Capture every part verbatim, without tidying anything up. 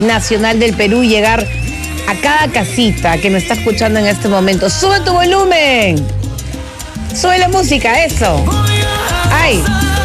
nacional del Perú, llegar a cada casita que me está escuchando en este momento. ¡Sube tu volumen! ¡Sube la música! ¡Eso! ¡Ay!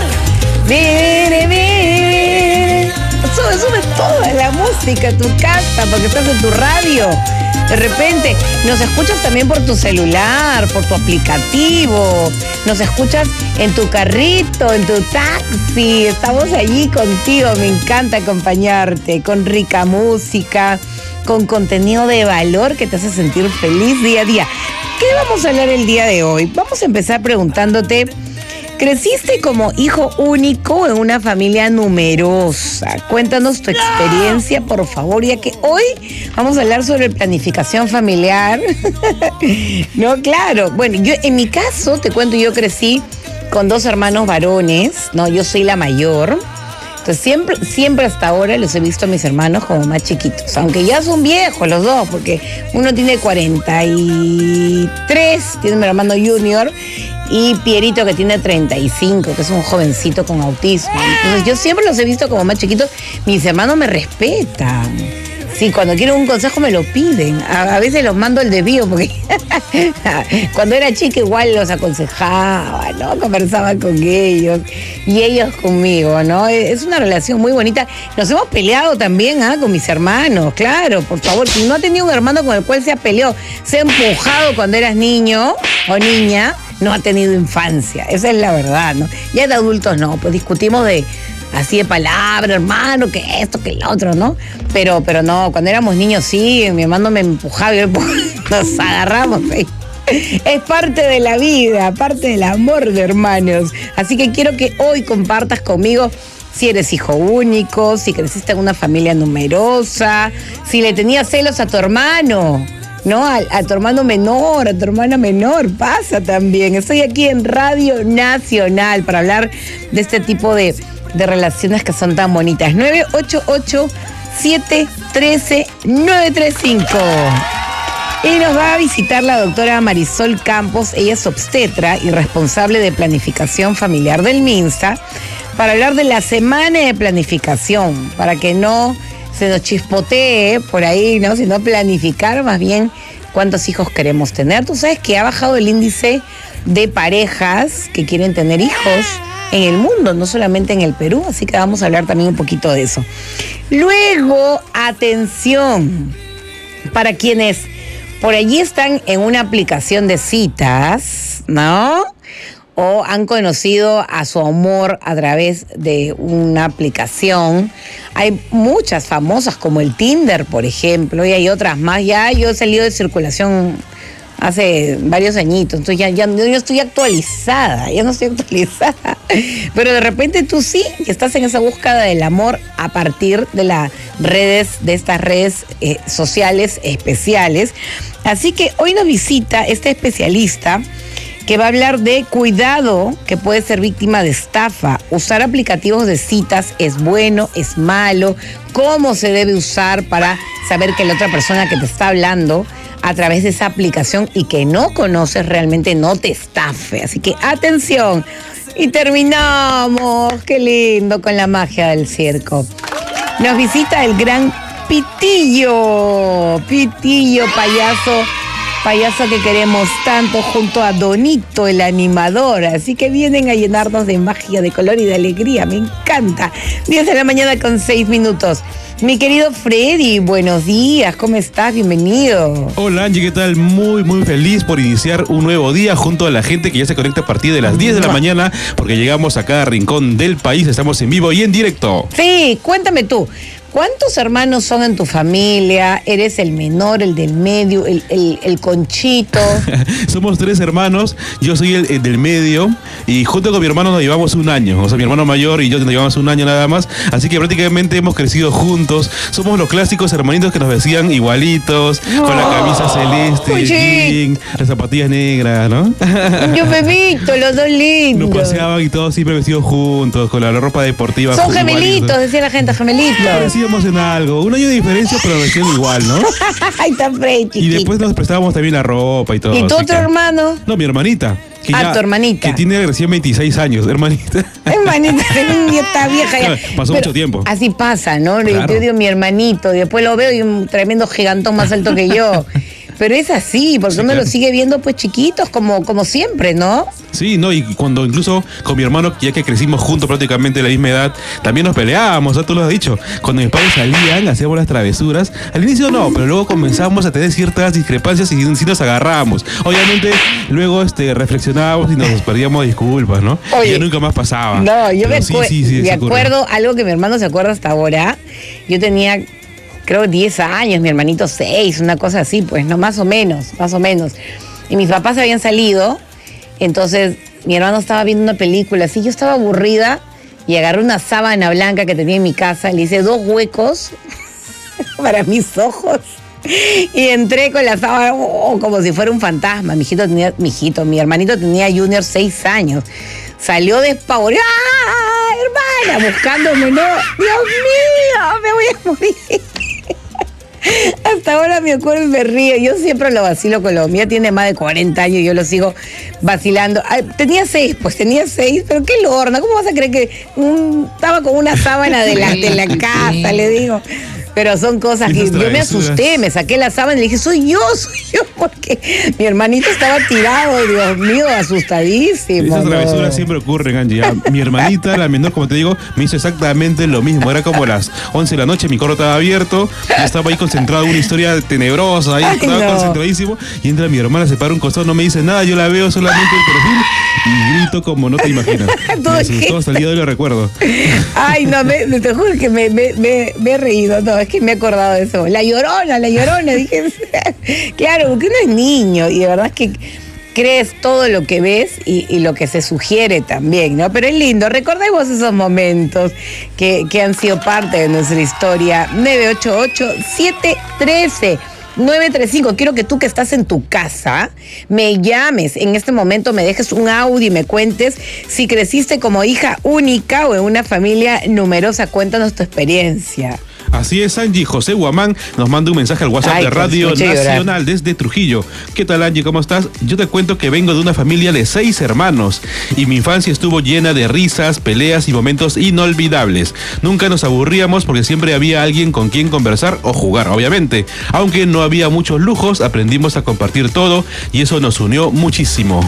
¡Mire, mire! Sube, sube toda la música a tu casa porque estás en tu radio. De repente nos escuchas también por tu celular, por tu aplicativo. Nos escuchas en tu carrito, en tu taxi. Estamos allí contigo. Me encanta acompañarte con rica música, con contenido de valor que te hace sentir feliz día a día. ¿Qué vamos a hablar el día de hoy? Vamos a empezar preguntándote, ¿creciste como hijo único en una familia numerosa? Cuéntanos tu experiencia, por favor, ya que hoy vamos a hablar sobre planificación familiar. No, claro. Bueno, yo en mi caso, te cuento, yo crecí con dos hermanos varones, ¿no? Yo soy la mayor. Entonces siempre, siempre hasta ahora los he visto a mis hermanos como más chiquitos, aunque ya son viejos los dos, porque uno tiene cuarenta y tres, tiene mi hermano junior, y Pierito que tiene treinta y cinco, que es un jovencito con autismo. Entonces yo siempre los he visto como más chiquitos. Mis hermanos me respetan. Sí, cuando quieren un consejo me lo piden. A, a veces los mando el desvío porque cuando era chica igual los aconsejaba, ¿no? Conversaba con ellos y ellos conmigo, ¿no? Es una relación muy bonita. Nos hemos peleado también, ¿ah? Con mis hermanos, claro, por favor. Si no has tenido un hermano con el cual se ha peleado, se ha empujado cuando eras niño o niña, no ha tenido infancia. Esa es la verdad, ¿no? Ya de adultos no, pues discutimos de así de palabra, hermano, que esto, que el otro, ¿no? Pero, pero no, cuando éramos niños sí, mi hermano me empujaba y nos agarramos. ¿eh? Es parte de la vida, parte del amor de hermanos. Así que quiero que hoy compartas conmigo si eres hijo único, si creciste en una familia numerosa, si le tenías celos a tu hermano, ¿no? A, a tu hermano menor, a tu hermana menor, pasa también. Estoy aquí en Radio Nacional para hablar de este tipo de, de relaciones que son tan bonitas. nueve ocho ocho, siete uno tres, nueve tres cinco. Y nos va a visitar la doctora Marisol Campos. Ella es obstetra y responsable de planificación familiar del MINSA, para hablar de la semana de planificación, para que no se nos chispotee por ahí, ¿no? Sino planificar más bien cuántos hijos queremos tener. Tú sabes que ha bajado el índice de parejas que quieren tener hijos en el mundo, no solamente en el Perú, así que vamos a hablar también un poquito de eso. Luego, atención, para quienes por allí están en una aplicación de citas, ¿no? O han conocido a su amor a través de una aplicación. Hay muchas famosas como el Tinder, por ejemplo, y hay otras más. Ya yo he salido de circulación hace varios añitos, entonces ya, ya yo estoy actualizada, ya no estoy actualizada. Pero de repente tú sí, que estás en esa búsqueda del amor a partir de las redes, de estas redes eh, sociales especiales. Así que hoy nos visita este especialista que va a hablar de cuidado, que puede ser víctima de estafa. Usar aplicativos de citas es bueno, es malo, cómo se debe usar para saber que la otra persona que te está hablando a través de esa aplicación y que no conoces realmente no te estafe. Así que atención. Y terminamos, qué lindo, con la magia del circo. Nos visita el gran Pitillo, Pitillo, payaso. Payaso que queremos tanto, junto a Donito, el animador. Así que vienen a llenarnos de magia, de color y de alegría. Me encanta. diez de la mañana con seis minutos. Mi querido Freddy, buenos días. ¿Cómo estás? Bienvenido. Hola, Angie, ¿qué tal? Muy, muy feliz por iniciar un nuevo día junto a la gente que ya se conecta a partir de las diez de la mañana, porque llegamos a cada rincón del país. Estamos en vivo y en directo. Sí, cuéntame tú. ¿Cuántos hermanos son en tu familia? ¿Eres el menor, el del medio, el, el, el conchito? Somos tres hermanos, yo soy el, el del medio y junto con mi hermano nos llevamos un año. O sea, mi hermano mayor y yo nos llevamos un año nada más. Así que prácticamente hemos crecido juntos. Somos los clásicos hermanitos que nos vestían igualitos, oh, con la camisa celeste, el jean, las zapatillas negras, ¿no? Yo me he visto, los dos lindos. Nos paseaban y todos siempre vestidos juntos, con la ropa deportiva. Son gemelitos, decía la gente, gemelitos. Íbamos en algo, un año de diferencia, pero vestían igual, ¿no? Ay, tan feo, chiquito. Y después nos prestábamos también la ropa y todo. ¿Y tu otro que... hermano? No, mi hermanita. Que ah, ya, tu hermanita. Que tiene recién veintiséis años, hermanita. Hermanita, ya está vieja ya. Pasó Pero mucho tiempo. Así pasa, ¿no? Claro. Yo digo mi hermanito, y después lo veo y un tremendo gigantón más alto que yo. Pero es así, porque Sí, uno claro. lo sigue viendo pues chiquitos, como, como siempre, ¿no? Sí, no, y cuando incluso con mi hermano, ya que crecimos juntos prácticamente de la misma edad, también nos peleábamos, ¿no? Tú lo has dicho. Cuando mis padres salían, hacíamos las travesuras. Al inicio no, pero luego comenzamos a tener ciertas discrepancias y sí nos agarrábamos. Obviamente, luego este, reflexionábamos y nos pedíamos disculpas, ¿no? Oye, y ya nunca más pasaba. No, yo Pero me, sí, acue- sí, sí, me sí ocurre. acuerdo, algo que mi hermano se acuerda hasta ahora. Yo tenía, creo, diez años, mi hermanito seis, una cosa así, pues, no, más o menos, más o menos. Y mis papás habían salido, entonces mi hermano estaba viendo una película así, yo estaba aburrida y agarré una sábana blanca que tenía en mi casa, le hice dos huecos para mis ojos. Y entré con la sábana oh, como si fuera un fantasma. Mi hijito tenía, mi hijito, mi hermanito tenía Junior seis años. Salió despavorido. ¡Ah, hermana! Buscándome, no. Dios mío, me voy a morir. Hasta ahora me acuerdo y me río. Yo siempre lo vacilo con lo mío. Tiene más de cuarenta años y yo lo sigo vacilando. Ay, tenía seis, pues tenía seis, pero qué lorna. ¿Cómo vas a creer que un, estaba con una sábana de la, de la casa? Le digo. Pero son cosas que Esas yo me travesuras. asusté, me saqué la sábana y le dije, soy yo, soy yo, porque mi hermanito estaba tirado, Dios mío, asustadísimo. Esas ¿no? travesuras siempre ocurren, Angie. Ah, Mi hermanita, la menor, como te digo, me hizo exactamente lo mismo. Era como las once de la noche, mi coro estaba abierto, yo estaba ahí concentrado en una historia tenebrosa, ahí Ay, estaba no. concentradísimo, y entra mi hermana, se para un costado, no me dice nada, yo la veo solamente el perfil y grito como no te imaginas. Todo Me es que- asustó, hasta el día de hoy lo recuerdo. Ay, no, me, me- te juro que me, me, me, me he reído, no, es que me he acordado de eso. La Llorona, la Llorona, dije, claro, porque uno es niño y de verdad es que crees todo lo que ves y, y lo que se sugiere también, ¿no? Pero es lindo, recordemos esos momentos que, que han sido parte de nuestra historia. nueve ocho ocho, siete uno tres, nueve tres cinco. Quiero que tú que estás en tu casa me llames en este momento, me dejes un audio y me cuentes si creciste como hija única o en una familia numerosa. Cuéntanos tu experiencia. Así es, Angie. José Guamán nos manda un mensaje al WhatsApp Ay, de pues, Radio me eché a llorar. Nacional desde Trujillo. ¿Qué tal, Angie? ¿Cómo estás? Yo te cuento que vengo de una familia de seis hermanos y mi infancia estuvo llena de risas, peleas y momentos inolvidables. Nunca nos aburríamos porque siempre había alguien con quien conversar o jugar, obviamente. Aunque no había muchos lujos, aprendimos a compartir todo y eso nos unió muchísimo.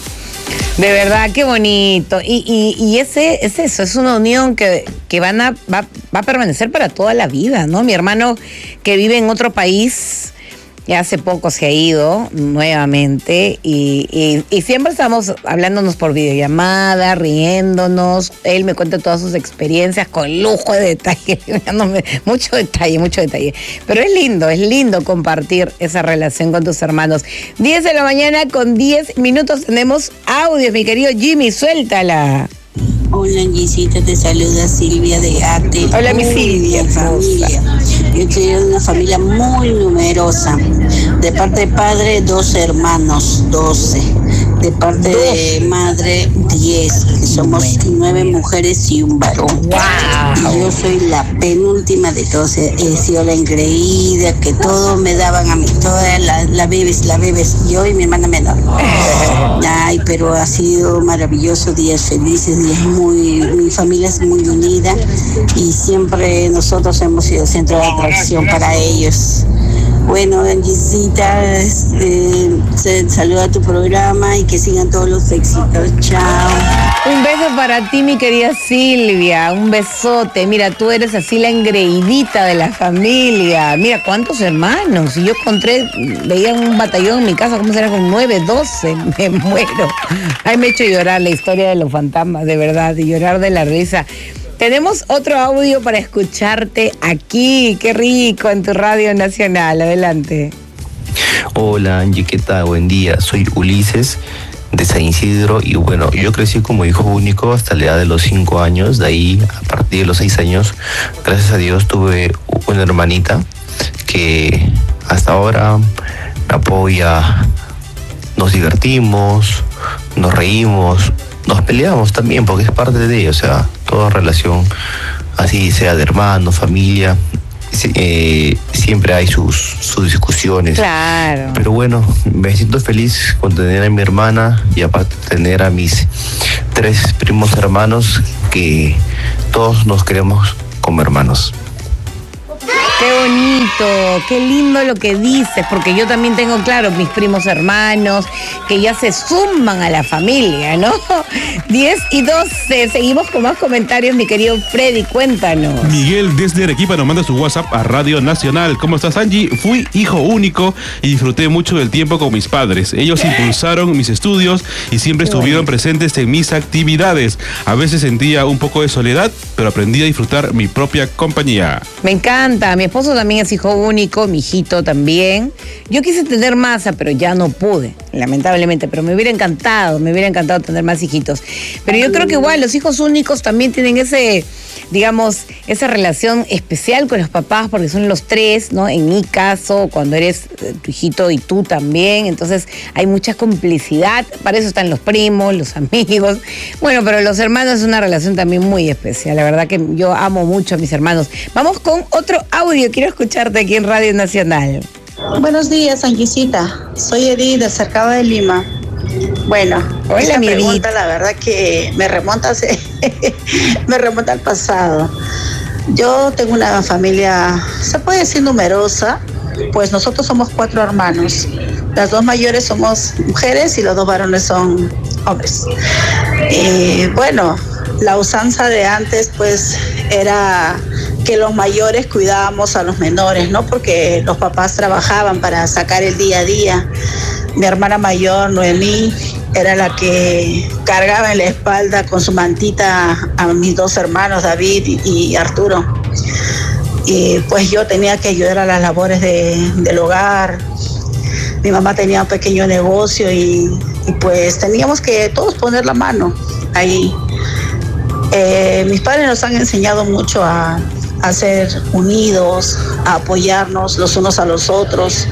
De verdad, qué bonito. Y, y, y ese es eso, es una unión que, que van a, va, va a permanecer para toda la vida, ¿no? Mi hermano que vive en otro país, ya hace poco se ha ido nuevamente y, y, y siempre estamos hablándonos por videollamada, riéndonos. Él me cuenta todas sus experiencias con lujo de detalle, dándome mucho detalle, mucho detalle. Pero es lindo, es lindo compartir esa relación con tus hermanos. diez de la mañana con diez minutos tenemos audios, mi querido Jimmy, suéltala. Hola, Angisita, te saluda Silvia de Ate. Hola, mi Muy Silvia, bien, familia. Yo soy de una familia muy numerosa. De parte de padre, dos hermanos, doce. De parte de madre, diez. Que somos nueve mujeres y un varón. Wow. Y yo soy la penúltima de todos. He he sido la engreída, que todo me daban a mí. Todas la, la bebes, la bebes. Yo y mi hermana menor. Ay, pero ha sido maravilloso, días felices, días muy, mi familia es muy unida y siempre nosotros hemos sido centro de atracción para ellos. Bueno, Angisita, este, se- saluda a tu programa y que sigan todos los éxitos. Chao. Un beso para ti, mi querida Silvia. Un besote. Mira, tú eres así la engreidita de la familia. Mira, cuántos hermanos. Y yo encontré, veía un batallón en mi casa, ¿cómo será? Con nueve, doce. Me muero. Ay, me he hecho llorar la historia de los fantasmas, de verdad, y llorar de la risa. Tenemos otro audio para escucharte aquí. Qué rico, en tu Radio Nacional. Adelante. Hola Angie, ¿qué tal? Buen día, soy Ulises de San Isidro y bueno, yo crecí como hijo único hasta la edad de los cinco años, de ahí a partir de los seis años, gracias a Dios tuve una hermanita que hasta ahora me apoya, nos divertimos, nos reímos, nos peleamos también porque es parte de ello, o sea, toda relación así sea de hermano, familia, eh, siempre hay sus, sus discusiones. Claro. Pero bueno, me siento feliz con tener a mi hermana y aparte tener a mis tres primos hermanos que todos nos queremos como hermanos. Qué bonito, qué lindo lo que dices, porque yo también tengo, claro, mis primos hermanos que ya se suman a la familia, ¿no? diez y doce, seguimos con más comentarios, mi querido Freddy, cuéntanos. Miguel desde Arequipa nos manda su WhatsApp a Radio Nacional. ¿Cómo estás, Angie? Fui hijo único y disfruté mucho del tiempo con mis padres. Ellos impulsaron mis estudios y siempre Qué estuvieron bonito. presentes en mis actividades. A veces sentía un poco de soledad, pero aprendí a disfrutar mi propia compañía. Me encanta, mi esposo también es hijo único, mi hijito también. Yo quise tener más, pero ya no pude, lamentablemente, pero me hubiera encantado, me hubiera encantado tener más hijitos. Pero yo creo que igual los hijos únicos también tienen ese, digamos, esa relación especial con los papás, porque son los tres, ¿no? En mi caso, cuando eres eh, tu hijito y tú también, entonces hay mucha complicidad, para eso están los primos, los amigos. Bueno, pero los hermanos es una relación también muy especial, la verdad que yo amo mucho a mis hermanos. Vamos con otro audio, quiero escucharte aquí en Radio Nacional. Buenos días, Anguisita. Soy Edith, de Cercado de Lima. Bueno, Hola, esta mi pregunta Edith. la verdad que me remonta, hace- me remonta al pasado. Yo tengo una familia, se puede decir numerosa, pues nosotros somos cuatro hermanos. Las dos mayores somos mujeres y los dos varones son hombres. Y bueno, la usanza de antes pues era que los mayores cuidábamos a los menores, ¿no? Porque los papás trabajaban para sacar el día a día. Mi hermana mayor, Noemí, era la que cargaba en la espalda con su mantita a mis dos hermanos, David y, y Arturo. Y pues yo tenía que ayudar a las labores de, del hogar. Mi mamá tenía un pequeño negocio y, y pues teníamos que todos poner la mano ahí. Eh, mis padres nos han enseñado mucho a, a ser unidos, a apoyarnos los unos a los otros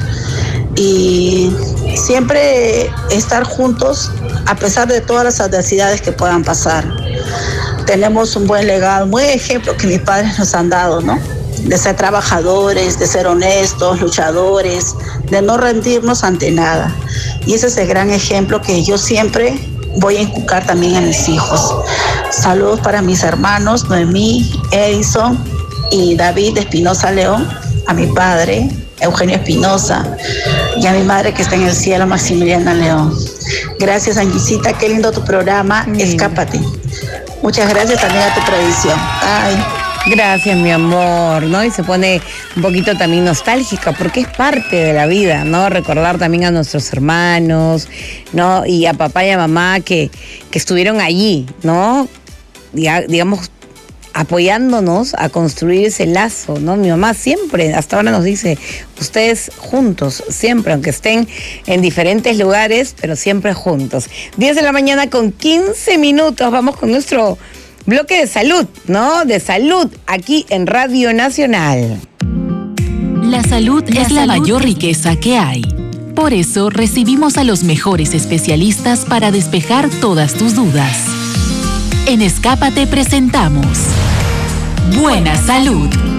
y siempre estar juntos a pesar de todas las adversidades que puedan pasar. Tenemos un buen legado, un buen ejemplo que mis padres nos han dado, ¿no? De ser trabajadores, de ser honestos, luchadores, de no rendirnos ante nada. Y ese es el gran ejemplo que yo siempre voy a inculcar también a mis hijos. Saludos para mis hermanos Noemí, Edison y David Espinosa León, a mi padre Eugenio Espinosa y a mi madre que está en el cielo, Maximiliana León. Gracias, Anguisita, qué lindo tu programa, Mm. Escápate. Muchas gracias también a tu predicción. Ay. Gracias, mi amor, ¿no? Y se pone un poquito también nostálgica, porque es parte de la vida, ¿no? Recordar también a nuestros hermanos, ¿no? Y a papá y a mamá que, que estuvieron allí, ¿no? Diga- digamos, apoyándonos a construir ese lazo, ¿no? Mi mamá siempre, hasta ahora nos dice, ustedes juntos, siempre, aunque estén en diferentes lugares, pero siempre juntos. diez de la mañana con quince minutos, vamos con nuestro bloque de salud, ¿no? De salud, aquí en Radio Nacional. La salud es la mayor riqueza que hay. Por eso recibimos a los mejores especialistas para despejar todas tus dudas. En Escápate presentamos Buena Salud.